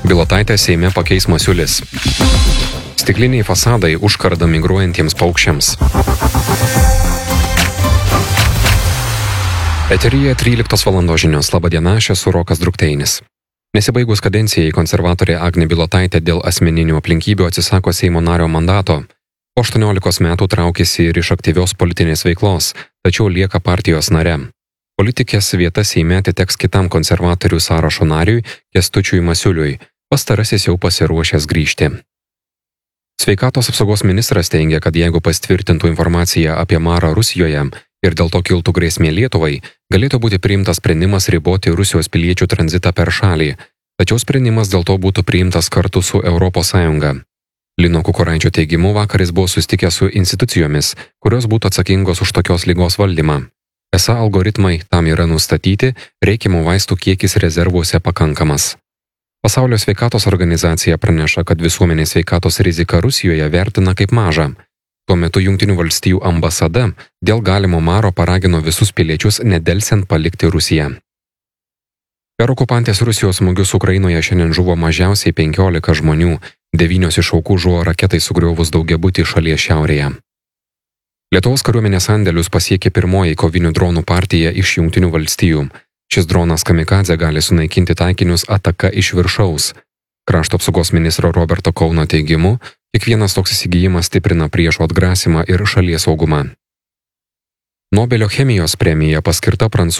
Bilotaitę Seime pakeis Masiulis. Stikliniai fasadai užkarda migruojantiems paukščiams. Eteryje 13 val. Žinios. Labą dieną, aš esu Rokas Drukteinis. Nesibaigus kadencijai konservatorė Agnė Bilotaitė dėl asmeninių aplinkybių atsisako Seimo nario mandato. Po 18 metų traukėsi ir iš aktyvios politinės veiklos, tačiau lieka partijos nare. Politikės vieta Seime atiteks kitam konservatorių sąrašo nariui Kęstučiui Masiuliui. Pastarasis jau pasiruošęs grįžti. Sveikatos apsaugos ministras teigia, kad jeigu pasitvirtintų informaciją apie marą Rusijoje ir dėl to kiltų grėsmė Lietuvai, galėtų būti priimtas sprendimas riboti Rusijos piliečių tranzitą per šalį, tačiau sprendimas dėl to būtų priimtas kartu su ES. Lino Kukuraičio teigimu vakar jis buvo susitikęs su institucijomis, kurios būtų atsakingos už tokios ligos valdymą. Esą algoritmai tam yra nustatyti, reikiamų vaistų kiekis rezervuose pakankamas. Pasaulio sveikatos organizacija praneša, kad visuomenės sveikatos rizika Rusijoje vertina kaip mažą. Tuo metu Jungtinių valstijų ambasada dėl galimo maro paragino visus piliečius nedelsiant palikti Rusiją. Per okupantės Rusijos smūgius Ukrainoje šiandien žuvo mažiausiai 15 žmonių, 9 iš aukų žuvo raketai sugriovus daugiabutį šalies šiaurėje. Lietuvos kariuomenės sandėlius pasiekė pirmoji kovinių dronų partija iš Jungtinių valstijų. Šis dronas kamikadzė gali sunaikinti taikinius ataka iš viršaus. Krašto apsaugos ministro Roberto Kauno teigimu, kiekvienas toks įsigijimas stiprina priešo atgrasymą ir šalies saugumą. Nobelio chemijos premija paskirta prancūzų